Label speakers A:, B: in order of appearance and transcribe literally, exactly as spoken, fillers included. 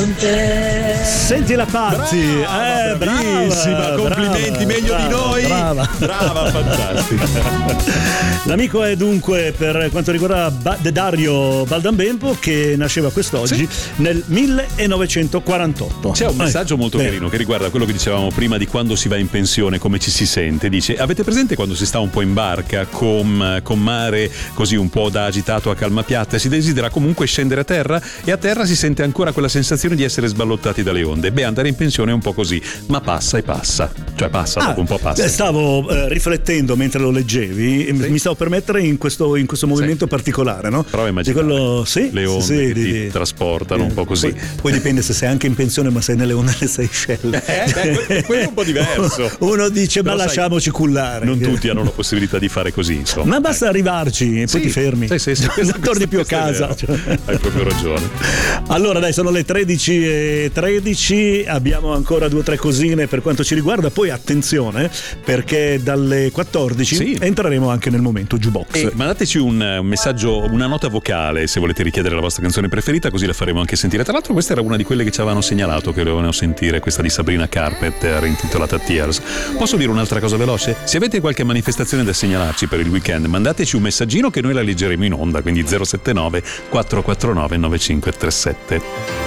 A: con te.
B: Senti la Pazzi,
C: brava,
B: eh,
C: bravissima,
B: brava,
C: complimenti,
B: brava,
C: meglio
B: brava,
C: di noi.
B: Brava,
C: brava, fantastica.
B: L'amico è dunque, per quanto riguarda ba- Dario Baldambempo, che nasceva quest'oggi, sì, nel millenovecentoquarantotto.
C: C'è un messaggio eh, molto
B: beh.
C: carino che riguarda quello che dicevamo prima di quando si va in pensione, come ci si sente. Dice: avete presente quando si sta un po' in barca con, con mare così un po' da agitato a calma piatta e si desidera comunque scendere a terra, e a terra si sente ancora quella sensazione di essere sballottati dalle onde? Beh, andare in pensione è un po' così, ma passa e passa, cioè passa, ah, dopo un po' passa.
B: Stavo eh, riflettendo mentre lo leggevi, sì, mi stavo per mettere in questo, in questo movimento sì. particolare, no?
C: Prova a immaginare
B: quello, sì,
C: le onde
B: sì,
C: che
B: di,
C: ti
B: di,
C: trasportano
B: di,
C: un po' così.
B: Poi, poi dipende se sei anche in pensione, ma sei nelle onde alle Seychelles.
C: Eh, beh, quello è un po' diverso.
B: Uno dice: però ma sai, lasciamoci cullare.
C: Non tutti hanno la possibilità di fare così, insomma.
B: Ma basta eh. arrivarci e poi
C: sì,
B: ti fermi.
C: Sì, sì, sì,
B: non questo, torni più a casa.
C: Hai proprio ragione.
B: Allora dai, sono le tredici e tredici, abbiamo ancora due o tre cosine per quanto ci riguarda, poi attenzione perché dalle quattordici sì. entreremo anche nel momento jukebox.
C: E mandateci un, un messaggio, una nota vocale se volete richiedere la vostra canzone preferita, così la faremo anche sentire. Tra l'altro questa era una di quelle che ci avevano segnalato che volevano sentire, questa di Sabrina Carpenter intitolata Tears. Posso dire un'altra cosa veloce? Se avete qualche manifestazione da segnalarci per il weekend, mandateci un messaggino che noi la leggeremo in onda, quindi zero sette nove quattro quattro nove nove cinque tre sette.